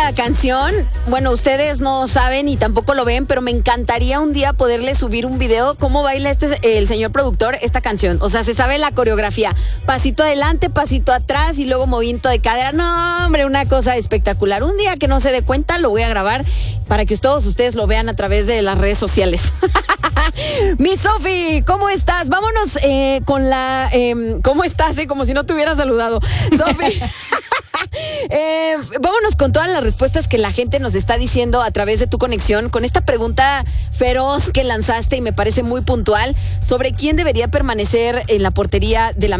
esta canción, bueno, ustedes no saben y tampoco lo ven, pero me encantaría un día poderle subir un video cómo baila el señor productor esta canción. O sea, se sabe la coreografía. Pasito adelante, pasito atrás y luego movimiento de cadera. No, hombre, una cosa espectacular. Un día que no se dé cuenta, lo voy a grabar para que todos ustedes lo vean a través de las redes sociales. Mi Sofi, ¿cómo estás? Vámonos con la... ¿Cómo estás? Como si no te hubiera saludado. Sofi... vámonos con todas las respuestas que la gente nos está diciendo a través de tu conexión con esta pregunta feroz que lanzaste y me parece muy puntual sobre quién debería permanecer en la portería de la